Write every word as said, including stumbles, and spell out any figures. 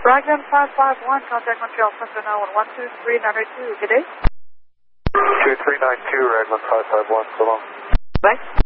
Raglan five five one, contact Montreal Center now on one two three nine two. Good day. two three nine two, Raglan five five one, so long. Bye.